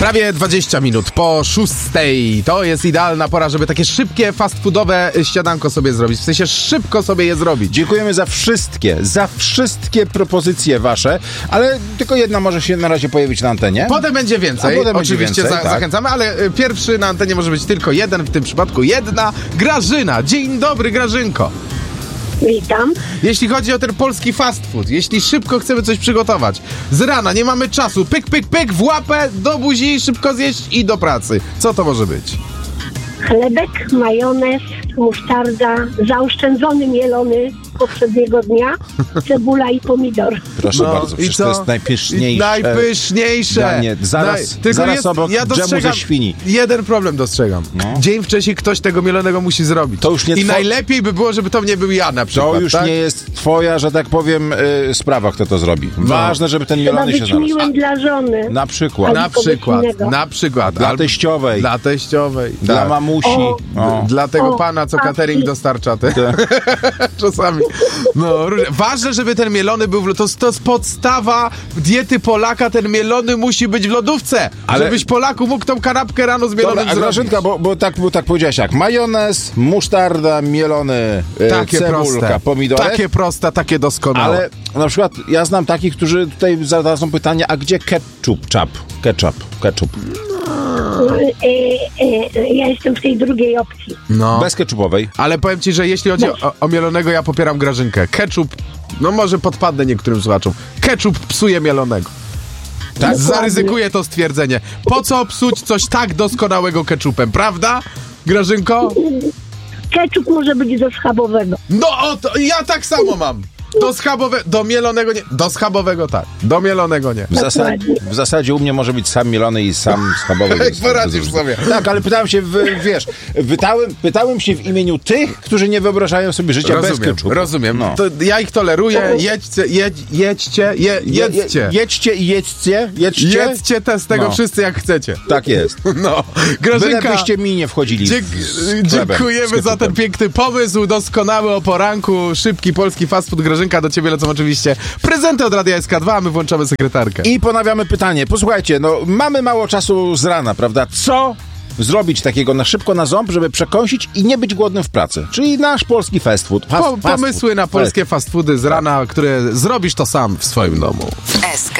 Prawie 20 minut po 6:00. To jest idealna pora, żeby takie szybkie, fast foodowe śniadanko sobie zrobić. W sensie szybko sobie je zrobić. Dziękujemy za wszystkie propozycje wasze, ale tylko jedna może się na razie pojawić na antenie. Potem będzie więcej. Potem będzie oczywiście więcej, tak. zachęcamy, ale pierwszy na antenie może być tylko jeden, w tym przypadku jedna Grażyna. Dzień dobry, Grażynko. Witam. Jeśli chodzi o ten polski fast food, jeśli szybko chcemy coś przygotować, z rana nie mamy czasu, pyk, pyk, pyk, w łapę, do buzi, szybko zjeść i do pracy. Co to może być? Chlebek, majonez, musztarda, zaoszczędzony mielony poprzedniego dnia, cebula i pomidor. Proszę No, bardzo, i przecież co? to jest najpyszniejsze. Najpyszniejsze. Danie. Zaraz obok dżemu ze świni. Jeden problem dostrzegam. No. Dzień wcześniej ktoś tego mielonego musi zrobić. To już nie I najlepiej by było, żeby to nie był ja na przykład. To już tak? nie jest twoja, że tak powiem, sprawa, kto to zrobi. Ważne, żeby ten Trzeba mielony się być znalazł. miłym dla żony. Na przykład. Ale Na kogoś przykład, innego. na przykład. Dla teściowej. Dla teściowej. Dla tak. mamusi. O. Dla tego O, pana, co tak. catering dostarcza te. Czasami. No, ważne, żeby ten mielony był to jest podstawa diety Polaka, ten mielony musi być w lodówce. Ale- Żebyś Polaku mógł tą kanapkę rano z mielonym Dobra, a zrobić. Grażynka, bo tak powiedziałaś jak majonez, musztarda, mielony, Takie cebulka, proste. pomidorek. Takie proste, takie doskonałe. Ale na przykład ja znam takich, którzy tutaj zadadzą pytanie, a gdzie ketchup? Ketchup. Ja jestem w tej drugiej opcji. No. Bez ketchupowej. Ale powiem ci, że jeśli chodzi o mielonego, ja popieram Grażynkę. Ketchup, no może podpadnę niektórym słuchaczom. Ketchup psuje mielonego. Tak, zaryzykuję to stwierdzenie. Po co psuć coś tak doskonałego ketchupem, prawda, Grażynko? Ketchup może być do schabowego. No ja tak samo mam. Do mielonego nie. Do schabowego tak. Do mielonego nie. W zasadzie u mnie może być sam mielony i sam schabowy. Jak poradzisz sobie. Tak, ale pytałem się, pytałem się w imieniu tych, którzy nie wyobrażają sobie życia bez ketchupu. Rozumiem. No. To ja ich toleruję. Jedźcie. Jedzcie te z tego No. wszyscy jak chcecie. Tak jest. No. Grażynka. Bylebyście mi nie wchodzili Dziękujemy za ten piękny pomysł, doskonały o poranku, szybki polski fast food. Grażynka, do ciebie lecą oczywiście prezenty od Radia SK2, a my włączamy sekretarkę. I ponawiamy pytanie. Posłuchajcie, mamy mało czasu z rana, prawda? Co zrobić takiego na szybko, na ząb, żeby przekąsić i nie być głodnym w pracy? Czyli nasz polski fast food. Pomysły na polskie fast foody z rana, które zrobisz to sam w swoim domu.